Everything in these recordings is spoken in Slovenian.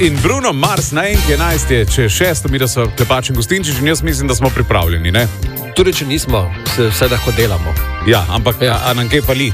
In Bruno Mars na enki 11 je, če 6, mi da so Klepač in Gustinčič in jaz mislim, da smo pripravljeni, ne? Tudi če nismo, vse lahko delamo. Ja, ampak a nam kaj pali?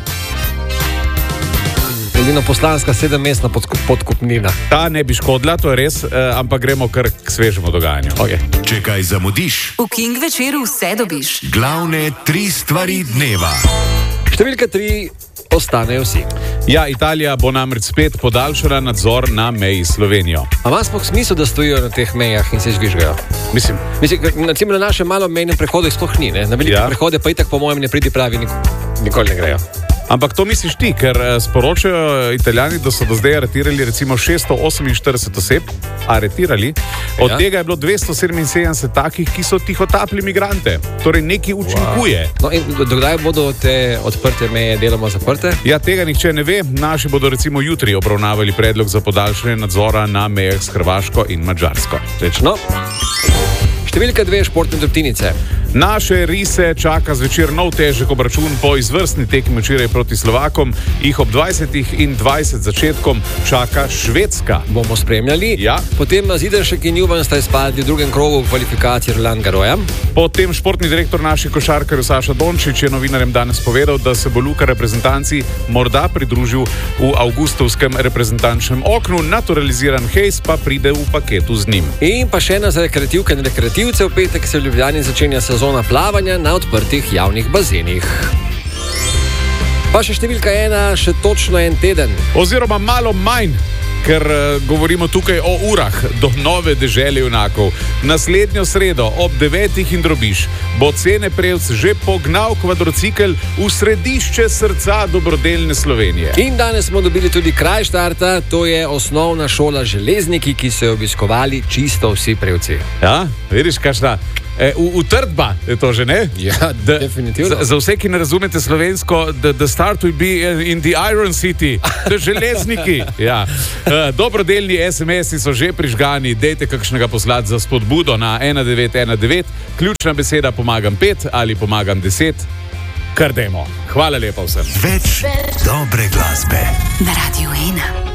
Edino poslanska 7-mestna podkupnina. Ta ne bi škodila, to je res, ampak gremo kar k svežemu dogajanju. Okay. Če kaj zamudiš, V King večeru vse dobiš. glavne 3 stvari dneva. Številka 3, ostanejo vsi. Ja, Italija bo namreč spet podaljšala nadzor na meji s Slovenijo. A ima sploh smisel, da stojijo na teh mejah in se žvižgajo? Mislim, Mislim, na našem malem mejnem prehodu sploh ni, ne? Na velike prehode pa itak po mojem ne pridi pravi nikoli ne grejo. ampak to misliš ti, ker sporočajo Italijani, da so do zdaj aretirali recimo 648 oseb, od tega je bilo 277 takih, ki so tihotapili migrante. Torej nekaj učinkuje. No in dokdaj bodo te odprte meje deloma zaprte? Ja, tega nihče ne ve. Naši bodo recimo jutri obravnavali predlog za podaljšanje nadzora na mejah s Hrvaško in Madžarsko. No. Številka 2, športne drobtinice. Naše rise čaka zvečer nov težek obračun po izvrstni tekmi včeraj proti Slovakom. Jih ob 20:20 začetkom čaka Švedska. Bomo spremljali. Ja. Potem Zidanšek in Juvan sta izpadli v drugem krogu kvalifikacij Roland Garrosa. Potem športni direktor naših košarkarjev Saša Dončić je novinarjem danes povedal, da se bo Luka reprezentanci morda pridružil v avgustovskem reprezentančnem oknu, naturaliziran Hejs pa pride v paketu z njim. In pa še ena za rekreativke in rekreativce. V petek se v Ljubljani začenja sezona plavanja na odprtih javnih bazenih. Pa še številka 1, še točno en teden. Oziroma malo manj, ker govorimo tukaj o urah do nove dežele junakov. Naslednjo sredo ob 9 in drobiš bo Ceneprevc že pognal kvadrocikel v središče srca dobrodelne Slovenije. In danes smo dobili tudi kraj štarta, to je osnovna šola Železniki, ki so jo obiskovali čisto vsi prevci. Ja, vidiš, kakšna utrdba je to že, ne? Ja, definitivno. Za vse, ki ne razumete slovensko, the start will be in the Iron City, the Železniki. Ja. Dobrodelni SMS-i so že prižgani, dejte kakšnega poslati za spodbudo na 1919, ključna beseda pomagam 5 ali pomagam 10, kar dajmo. Hvala lepa vsem. Več dobre glasbe Na Radiu 1.